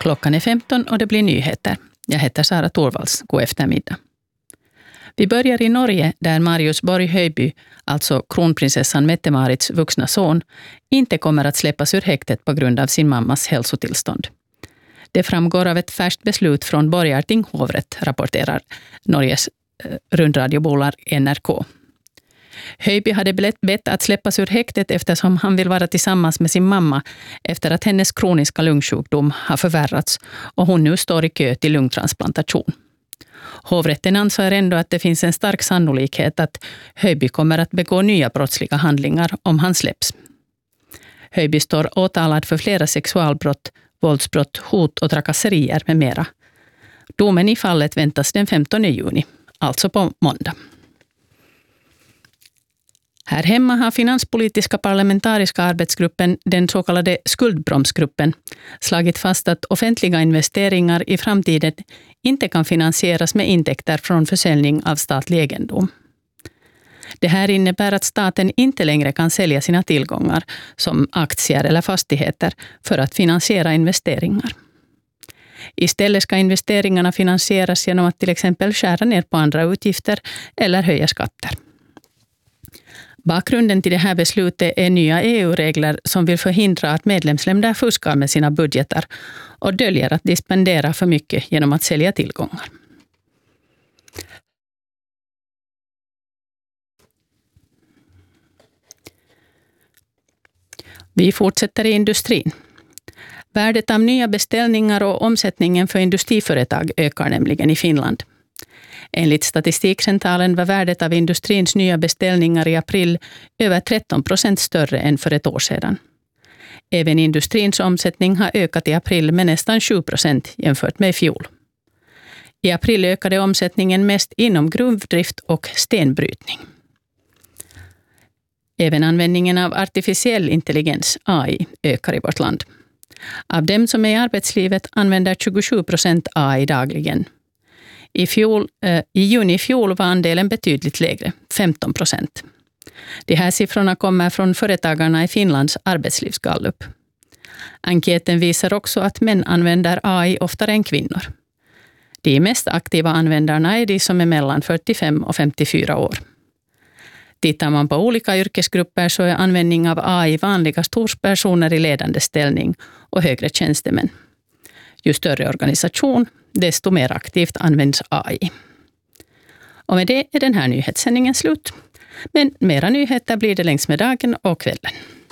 Klockan är 15 och det blir nyheter. Jag heter Sara Torvalds. God eftermiddag. Vi börjar i Norge där Marius Borg Høiby, alltså kronprinsessan Mette-Marits vuxna son, inte kommer att släppas ur häktet på grund av sin mammas hälsotillstånd. Det framgår av ett färskt beslut från Borgarting hovrätt, rapporterar Norges rundradiobolag NRK. Høiby hade bett att släppas ur häktet eftersom han vill vara tillsammans med sin mamma efter att hennes kroniska lungsjukdom har förvärrats och hon nu står i kö till lungtransplantation. Hovrätten anser ändå att det finns en stark sannolikhet att Høiby kommer att begå nya brottsliga handlingar om han släpps. Høiby står åtalad för flera sexualbrott, våldsbrott, hot och trakasserier med mera. Domen i fallet väntas den 15 juni, alltså på måndag. Här hemma har finanspolitiska parlamentariska arbetsgruppen, den så kallade skuldbromsgruppen, slagit fast att offentliga investeringar i framtiden inte kan finansieras med intäkter från försäljning av statlig egendom. Det här innebär att staten inte längre kan sälja sina tillgångar som aktier eller fastigheter för att finansiera investeringar. Istället ska investeringarna finansieras genom att till exempel skära ner på andra utgifter eller höja skatter. Bakgrunden till det här beslutet är nya EU-regler som vill förhindra att medlemsländer fuskar med sina budgetar och döljer att de spenderar för mycket genom att sälja tillgångar. Vi fortsätter i industrin. Värdet av nya beställningar och omsättningen för industriföretag ökar nämligen i Finland. Enligt Statistikcentralen var värdet av industrins nya beställningar i april över 13% större än för ett år sedan. Även industrins omsättning har ökat i april med nästan 7% jämfört med i fjol. I april ökade omsättningen mest inom gruvdrift och stenbrytning. Även användningen av artificiell intelligens, AI, ökar i vårt land. Av dem som är i arbetslivet använder 27% AI dagligen. I juni i fjol var andelen betydligt lägre, 15%. De här siffrorna kommer från företagarna i Finlands arbetslivsgallup. Enkäten visar också att män använder AI oftare än kvinnor. De mest aktiva användarna är de som är mellan 45 och 54 år. Tittar man på olika yrkesgrupper så är användning av AI vanligast hos personer i ledande ställning och högre tjänstemän. Ju större organisation, desto mer aktivt används AI. Och med det är den här nyhetssändningen slut. Men mera nyheter blir det längs med dagen och kvällen.